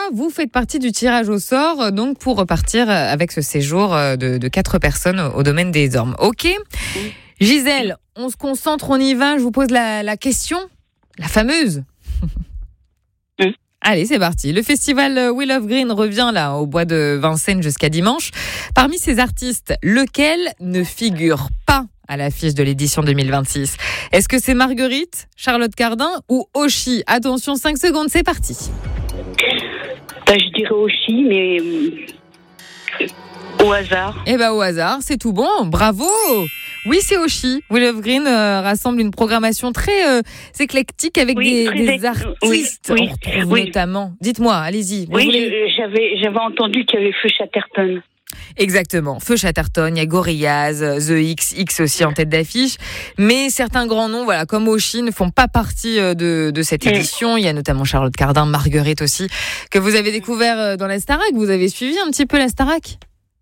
vous faites partie du tirage au sort donc pour repartir avec ce séjour de 4 personnes au domaine des Ormes. Ok. Gisèle, on se concentre, on y va. Je vous pose la question, la fameuse. Allez, c'est parti. Le festival Wheel of Green revient là au bois de Vincennes jusqu'à dimanche. Parmi ces artistes, lequel ne figure pas à l'affiche de l'édition 2026? Est-ce que c'est Marguerite, Charlotte Cardin ou Oshi? Attention, 5 secondes, c'est parti. Je dirais Oshi, mais au hasard. Au hasard, c'est tout bon. Bravo! Oui, c'est Oshi. Wheel of Green rassemble une programmation très éclectique avec des artistes. Oui, on retrouve notamment. Dites-moi, allez-y. J'avais entendu qu'il y avait Feu Chatterton. Exactement. Feu Chatterton, il y a Gorillaz, The X aussi en tête d'affiche. Mais certains grands noms, comme Oshi, ne font pas partie de cette édition. Il y a notamment Charlotte Cardin, Marguerite aussi, que vous avez découvert dans la Starac. Vous avez suivi un petit peu la Starac?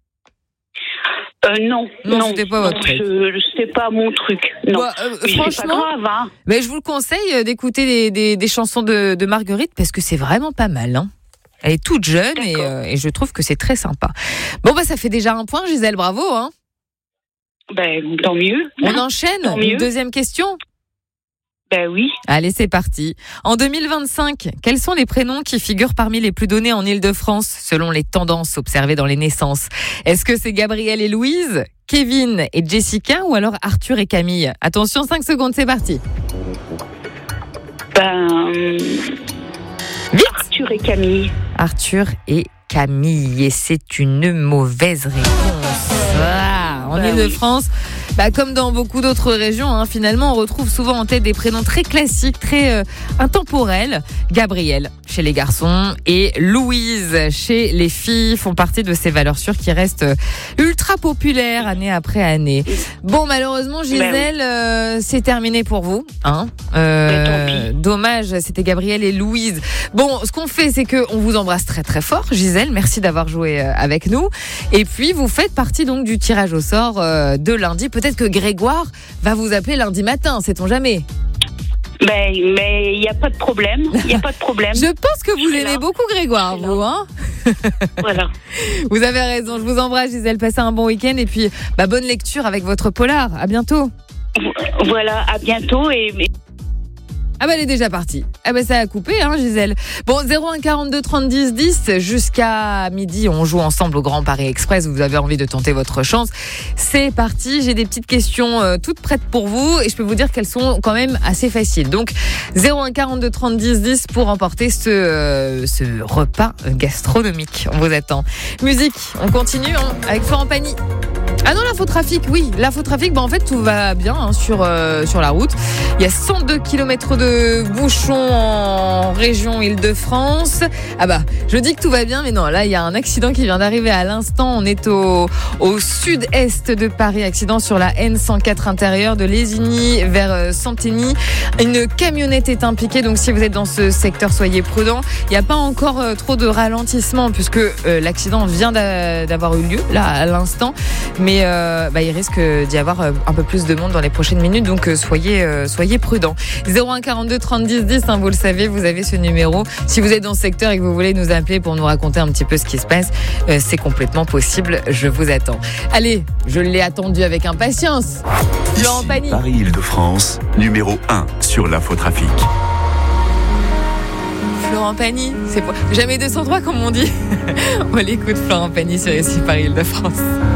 Non, c'était pas votre truc. C'était pas mon truc. Non. Franchement, c'est pas grave, hein. Mais je vous le conseille d'écouter des chansons de Marguerite parce que c'est vraiment pas mal. Hein. Elle est toute jeune et je trouve que c'est très sympa. Bon, ça fait déjà un point, Gisèle, bravo. Hein. Tant mieux. On enchaîne. Une deuxième question. Oui. Allez, c'est parti. En 2025, quels sont les prénoms qui figurent parmi les plus donnés en Île-de-France selon les tendances observées dans les naissances? Est-ce que c'est Gabriel et Louise, Kevin et Jessica ou alors Arthur et Camille? Attention, 5 secondes, c'est parti. Vite. Arthur et Camille. Arthur et Camille. Et c'est une mauvaise réponse. En Île-de-France, comme dans beaucoup d'autres régions, finalement, on retrouve souvent en tête des prénoms très classiques, très intemporels. Gabriel chez les garçons et Louise chez les filles font partie de ces valeurs sûres qui restent ultra populaires année après année. Bon, malheureusement, Gisèle, c'est terminé pour vous. Dommage, c'était Gabriel et Louise. Bon, ce qu'on fait, c'est qu'on vous embrasse très très fort, Gisèle. Merci d'avoir joué avec nous. Et puis, vous faites partie donc du tirage au sort de lundi. Peut-être que Grégoire va vous appeler lundi matin, sait-on jamais. Mais il n'y a pas de problème. Je pense que vous aimez beaucoup Grégoire, vous, hein? Voilà. Vous avez raison. Je vous embrasse, Gisèle. Passez un bon week-end et puis bonne lecture avec votre polar. À bientôt. Voilà, à bientôt elle est déjà partie. Ça a coupé, Gisèle. Bon, 01 42 30 10 10 jusqu'à midi, on joue ensemble au Grand Paris Express. Vous avez envie de tenter votre chance. C'est parti. J'ai des petites questions toutes prêtes pour vous et je peux vous dire qu'elles sont quand même assez faciles. Donc, 01 42 30 10 10 pour emporter ce repas gastronomique. On vous attend. Musique, on continue avec Florent Pagny. Ah non, l'infotrafic, oui. L'infotrafic, en fait, tout va bien sur la route. Il y a 102 km de bouchons en région Île-de-France. Je dis que tout va bien, mais non, là, il y a un accident qui vient d'arriver à l'instant. On est au sud-est de Paris. Accident sur la N104 intérieure de Lésigny vers Santigny. Une camionnette est impliquée, donc si vous êtes dans ce secteur, soyez prudents. Il n'y a pas encore trop de ralentissement puisque l'accident vient d'avoir eu lieu, là, à l'instant. Mais il risque d'y avoir un peu plus de monde dans les prochaines minutes, donc soyez prudents. 01 42 30 10 10, vous le savez, vous avez ce numéro. Si vous êtes dans ce secteur et que vous voulez nous appeler pour nous raconter un petit peu ce qui se passe, c'est complètement possible. Je vous attends. Allez, je l'ai attendu avec impatience. Florent Pagny. Paris-Île-de-France, numéro 1 sur l'infotrafic. Florent Pagny, c'est jamais 203 comme on dit. On l'écoute, Florent Pagny sur ici Paris-Île-de-France.